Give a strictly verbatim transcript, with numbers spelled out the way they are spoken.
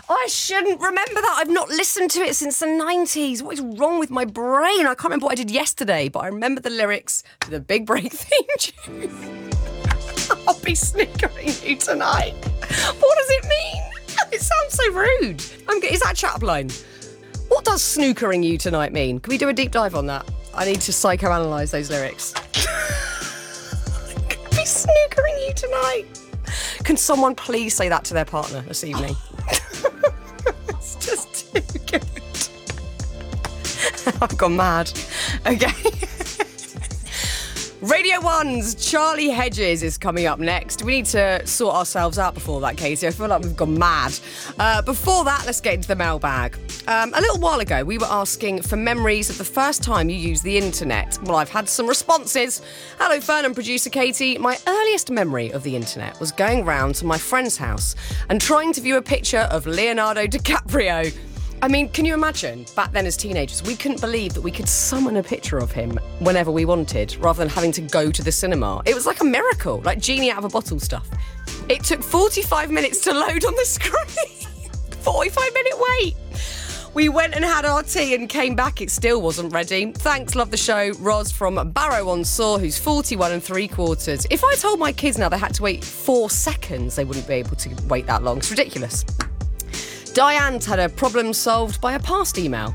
I shouldn't remember that. I've not listened to it since the nineties. What is wrong with my brain? I can't remember what I did yesterday, but I remember the lyrics to the Big Break theme tune. I'll be snookering you tonight. What does it mean? It sounds so rude. I'm, is that a chat line? What does snookering you tonight mean? Can we do a deep dive on that? I need to psychoanalyse those lyrics. I'll be snookering you tonight. Can someone please say that to their partner this evening? It's just too good. I've gone mad. Okay. Radio one's Charlie Hedges is coming up next. We need to sort ourselves out before that, Katie. I feel like we've gone mad. Uh, before that, let's get into the mailbag. Um, a little while ago, we were asking for memories of the first time you used the internet. Well, I've had some responses. Hello, Fern and producer Katie. My earliest memory of the internet was going round to my friend's house and trying to view a picture of Leonardo DiCaprio. I mean, can you imagine, back then as teenagers, we couldn't believe that we could summon a picture of him whenever we wanted, rather than having to go to the cinema. It was like a miracle, like genie out of a bottle stuff. It took forty-five minutes to load on the screen. forty-five minute wait. We went and had our tea and came back, it still wasn't ready. Thanks, love the show. Ros from Barrow-on-Soar, who's forty-one and three quarters. If I told my kids now they had to wait four seconds, they wouldn't be able to wait that long. It's ridiculous. Diane's had a problem solved by a past email.